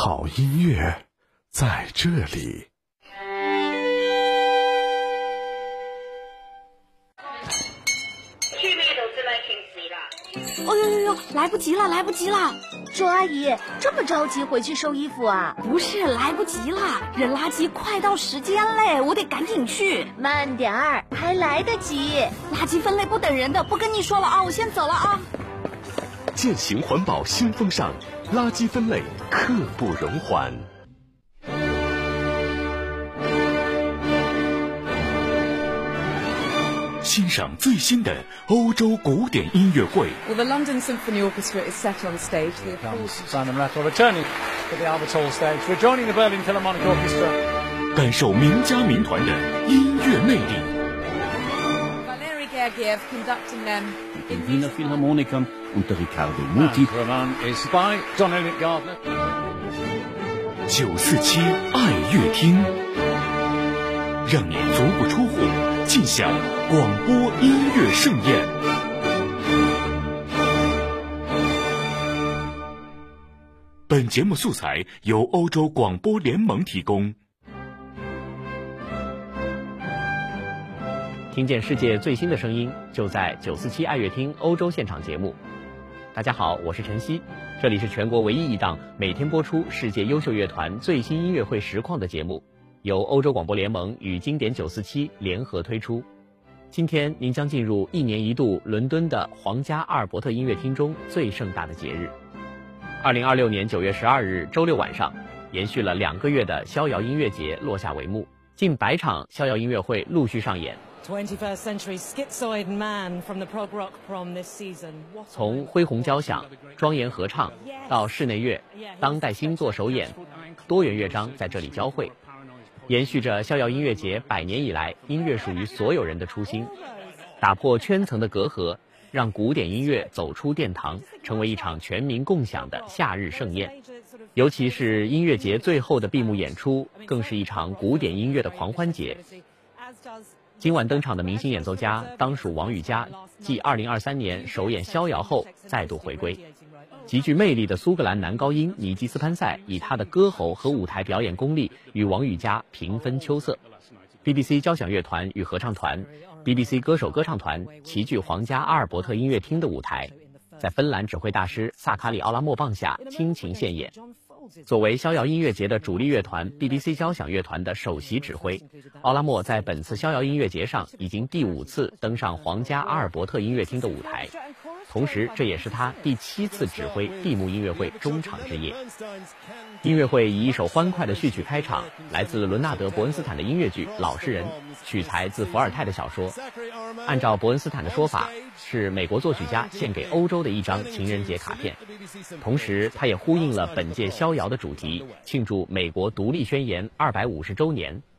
好音乐在这里。 哦呦，来不及了，来不及了！ 周阿姨，这么着急回去收衣服啊？ 不是，来不及了，扔垃圾快到时间嘞，我得赶紧去。 慢点儿，还来得及。 垃圾分类不等人的，不跟你说了啊，我先走了啊。 践行环保新风尚，垃圾分类刻不容缓。欣赏最新的欧洲古典音乐会。 Well, the London Symphony Orchestra is set on stage. Here comes Simon Rattle returning to the Albert Hall stage, rejoining the Berlin Philharmonic Orchestra. 感受名家名团的音乐魅力。 Valery Gergiev conducting them in Wiener Philharmonikern unter Riccardo Muti. Roman is by John Eliot Gardner. 947爱乐厅，让你足不出户尽享广播音乐盛宴。本节目素材由欧洲广播联盟提供。 听见世界最新的声音，就在947爱乐厅欧洲现场节目。大家好，我是陈曦，这里是全国唯一一档每天播出世界优秀乐团最新音乐会实况的节目，由欧洲广播联盟与经典947联合推出。今天您将进入一年一度伦敦的皇家阿尔伯特音乐厅中最盛大的节日。2026年9月12日周六晚上，延续了2个月的逍遥音乐节落下帷幕，近100场逍遥音乐会陆续上演。 21st century schizoid man from the prog rock prom this season. 从恢宏交响、庄严合唱到室内乐、当代新作首演，多元乐章在这里交汇，延续着逍遥音乐节100年以来音乐属于所有人的初心，打破圈层的隔阂，让古典音乐走出殿堂，成为一场全民共享的夏日盛宴。尤其是音乐节最后的闭幕演出，更是一场古典音乐的狂欢节。今晚登场的明星演奏家当属王羽佳，继2023年首演逍遥后再度回归。极具魅力的苏格兰男高音尼基斯潘塞以他的歌喉和舞台表演功力与王羽佳平分秋色。BBC 交响乐团与合唱团、BBC 歌手歌唱团齐聚皇家阿尔伯特音乐厅的舞台，在芬兰指挥大师萨卡里奥拉莫棒下倾情献演。作为逍遥音乐节的主力乐团 BBC 交响乐团的首席指挥，奥拉莫在本次逍遥音乐节上已经第5次登上皇家阿尔伯特音乐厅的舞台，同时这也是他第7次指挥闭幕音乐会中场之夜。音乐会以一首欢快的序曲开场，来自伦纳德·伯恩斯坦的音乐剧《老实人》，取材自伏尔泰的小说。按照伯恩斯坦的说法，是美国作曲家献给欧洲的一张情人节卡片，同时他也呼应了本届逍遥的主题，庆祝美国独立宣言250周年。